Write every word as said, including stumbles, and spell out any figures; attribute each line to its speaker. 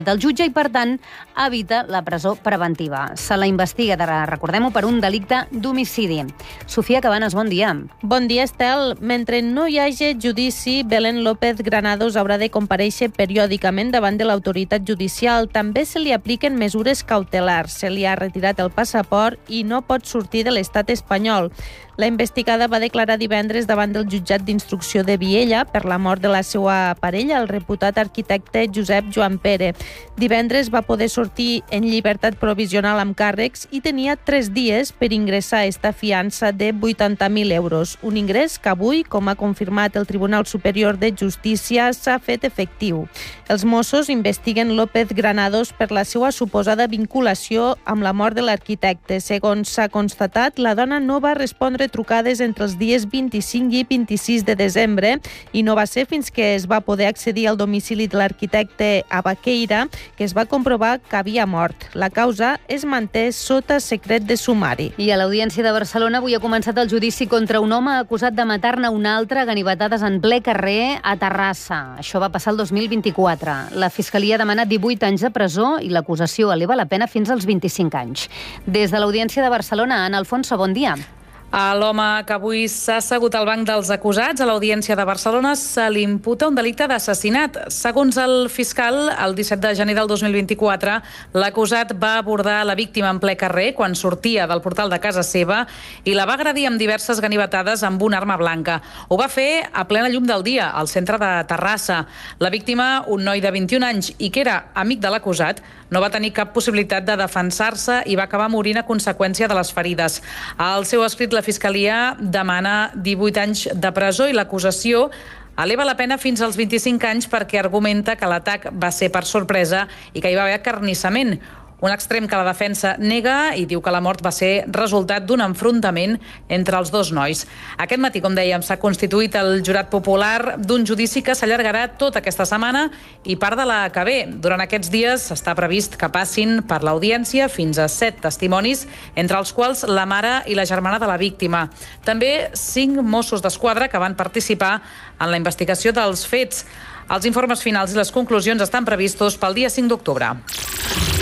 Speaker 1: del jutge i, per tant, evita la presó preventiva. Se la investiga, recordem-ho, per un delicte d'homicidi. Sofia Cabanes, bon dia.
Speaker 2: Bon dia, Estel. Mentre no hi hagi judici, Belén López Granados haurà de comparèixer periòdicament davant de l'autoritat judicial. També se li apliquen mesures cautelars. Se li ha retirat el passaport i no pot sortir de l'estat espanyol. La investigada va declarar divendres davant del jutjat d'instrucció de Viella per la mort de la seva parella, el reputat arquitecte Josep Joan Pere. Divendres va poder sortir en llibertat provisional amb càrrecs i tenia tres dies per ingressar esta fiança de vuitanta mil euros. Un ingrés que avui, com ha confirmat el Tribunal Superior de Justícia, s'ha fet efectiu. Els Mossos investiguen López Granados per la seva suposada vinculació amb la mort de l'arquitecte. Segons s'ha constatat, la dona no va respondre trucades entre els dies vint-i-cinc i vint-i-sis de desembre i no va ser fins que es va poder accedir al domicili de l'arquitecte a Baqueira que es va comprovar que havia mort. La causa es manté sota secret de sumari.
Speaker 1: I a l'Audiència de Barcelona avui ha començat el judici contra un home acusat de matar-ne un altre a ganivetades en ple carrer a Terrassa. Això va passar el dos mil vint-i-quatre. La Fiscalia ha demanat divuit anys de presó i l'acusació eleva la pena fins als vint-i-cinc anys. Des de l'Audiència de Barcelona, Ana Alfonso, bon dia.
Speaker 3: A l'home que avui s'ha assegut al banc dels acusats a l'Audiència de Barcelona se li imputa un delicte d'assassinat. Segons el fiscal, el disset de gener del dos mil vint-i-quatre, l'acusat va abordar la víctima en ple carrer quan sortia del portal de casa seva i la va agredir amb diverses ganivetades amb una arma blanca. Ho va fer a plena llum del dia, al centre de Terrassa. La víctima, un noi de vint-i-un anys i que era amic de l'acusat, no va tenir cap possibilitat de defensar-se i va acabar morint a conseqüència de les ferides. Al seu escrit, la Fiscalia demana divuit anys de presó i l'acusació eleva la pena fins als vint-i-cinc anys perquè argumenta que l'atac va ser per sorpresa i que hi va haver acarnissament. Un extrem que la defensa nega i diu que la mort va ser resultat d'un enfrontament entre els dos nois. Aquest matí, com dèiem, s'ha constituït el jurat popular d'un judici que s'allargarà tota aquesta setmana i part de la que ve. Durant aquests dies està previst que passin per l'audiència fins a set testimonis, entre els quals la mare i la germana de la víctima. També cinc Mossos d'Esquadra que van participar en la investigació dels fets. Els informes finals i les conclusions estan previstos pel dia cinc d'octubre.